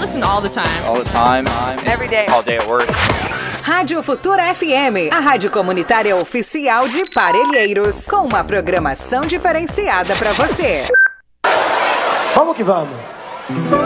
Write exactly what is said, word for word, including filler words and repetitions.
listen all the time. All the time. Every day. All day at work. Rádio Futura F M, a rádio comunitária oficial de Parelheiros, com uma programação diferenciada para você. Vamos que vamos.